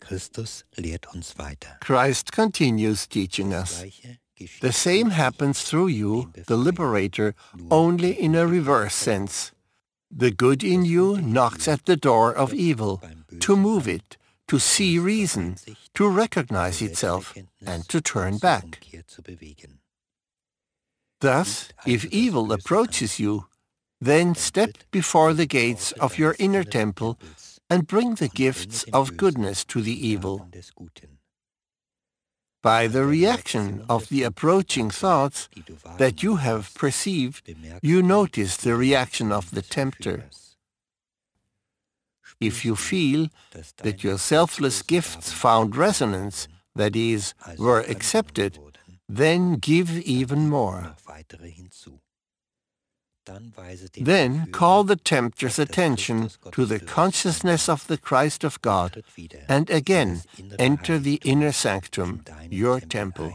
Christ continues teaching us. The same happens through you, the liberator, only in a reverse sense. The good in you knocks at the door of evil, to move it, to see reason, to recognize itself, and to turn back. Thus, if evil approaches you, then step before the gates of your inner temple and bring the gifts of goodness to the evil. By the reaction of the approaching thoughts that you have perceived, you notice the reaction of the tempter. If you feel that your selfless gifts found resonance, that is, were accepted, then give even more. Then call the tempter's attention to the consciousness of the Christ of God and again enter the inner sanctum, your temple.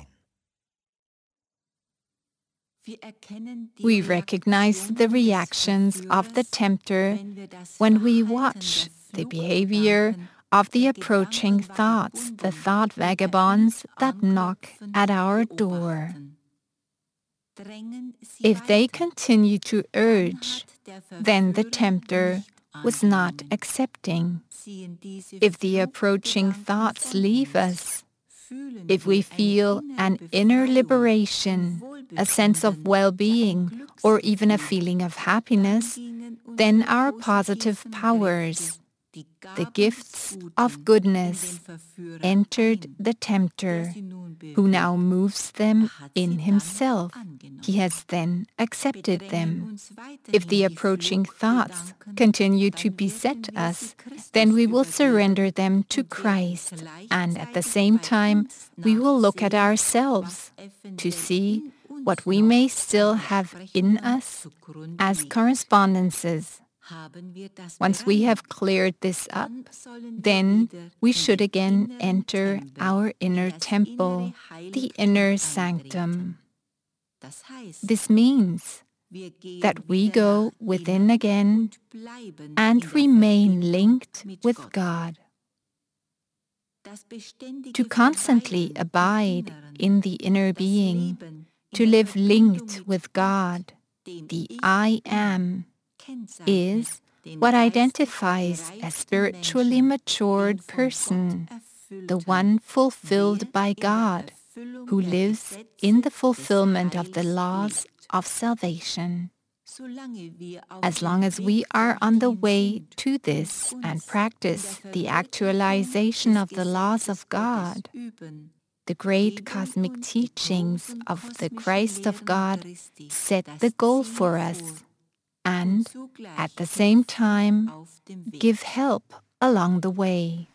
We recognize the reactions of the tempter when we watch the behavior of the approaching thoughts, the thought vagabonds that knock at our door. If they continue to urge, then the tempter was not accepting. If the approaching thoughts leave us, if we feel an inner liberation, a sense of well-being, or even a feeling of happiness, then our positive powers, the gifts of goodness, entered the tempter, who now moves them in himself. He has then accepted them. If the approaching thoughts continue to beset us, then we will surrender them to Christ, and at the same time, we will look at ourselves to see what we may still have in us as correspondences. Once we have cleared this up, then we should again enter our inner temple, the inner sanctum. This means that we go within again and remain linked with God. To constantly abide in the inner being, to live linked with God, the I Am, is what identifies a spiritually matured person, the one fulfilled by God, who lives in the fulfillment of the laws of salvation. As long as we are on the way to this and practice the actualization of the laws of God, the great cosmic teachings of the Christ of God set the goal for us, and at the same time give help along the way.